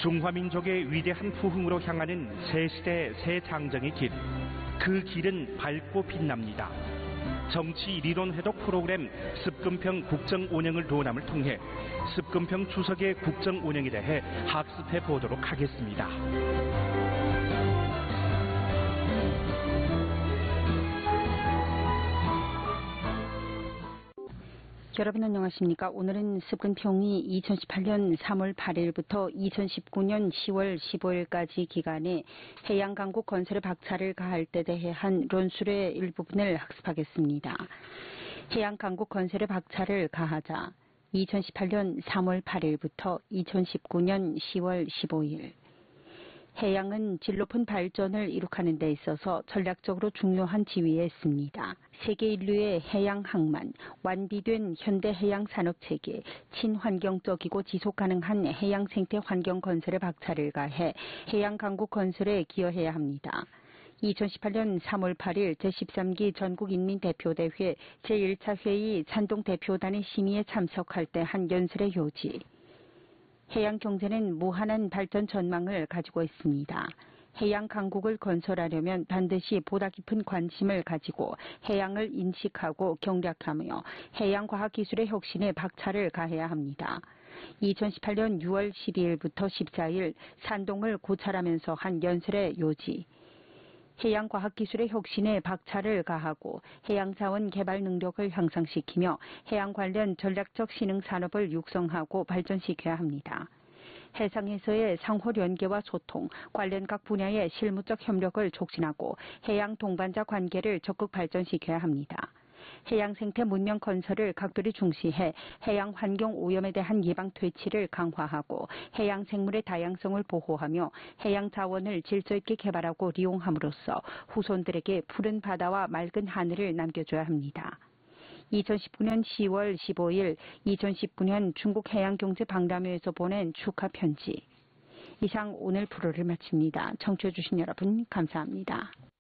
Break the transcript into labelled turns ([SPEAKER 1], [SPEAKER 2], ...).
[SPEAKER 1] 중화민족의 위대한 부흥으로 향하는 새 시대 새 장정의 길. 그 길은 밝고 빛납니다. 정치 리론 회독 프로그램 습근평 국정 운영을 도남을 통해 습근평 주석의 국정 운영에 대해 학습해 보도록 하겠습니다.
[SPEAKER 2] 여러분 안녕하십니까? 오늘은 습근평이 2018년 3월 8일부터 2019년 10월 15일까지 기간에 해양강국 건설에 박차를 가할 때 대한論술의 일부분을 학습하겠습니다. 해양강국 건설에 박차를 가하자 2018년 3월 8일부터 2019년 10월 15일 해양은 질 높은 발전을 이룩하는 데 있어서 전략적으로 중요한 지위에 있습니다. 세계 인류의 해양 항만, 완비된 현대 해양 산업체계, 친환경적이고 지속가능한 해양 생태 환경 건설에 박차를 가해 해양 강국 건설에 기여해야 합니다. 2018년 3월 8일 제13기 전국인민대표대회 제1차 회의 산동대표단의 심의에 참석할 때 한 연설의 요지. 해양 경제는 무한한 발전 전망을 가지고 있습니다. 해양 강국을 건설하려면 반드시 보다 깊은 관심을 가지고 해양을 인식하고 경략하며 해양 과학기술의 혁신에 박차를 가해야 합니다. 2018년 6월 12일부터 14일 산동을 고찰하면서 한 연설의 요지. 해양과학기술의 혁신에 박차를 가하고 해양자원 개발 능력을 향상시키며 해양 관련 전략적 신흥산업을 육성하고 발전시켜야 합니다. 해상에서의 상호 연계와 소통, 관련 각 분야의 실무적 협력을 촉진하고 해양 동반자 관계를 적극 발전시켜야 합니다. 해양 생태 문명 건설을 각별히 중시해 해양 환경 오염에 대한 예방 퇴치를 강화하고 해양 생물의 다양성을 보호하며 해양 자원을 질서 있게 개발하고 이용함으로써 후손들에게 푸른 바다와 맑은 하늘을 남겨줘야 합니다. 2019년 10월 15일 2019년 중국 해양경제 박람회에서 보낸 축하 편지. 이상 오늘 프로를 마칩니다. 청취해 주신 여러분 감사합니다.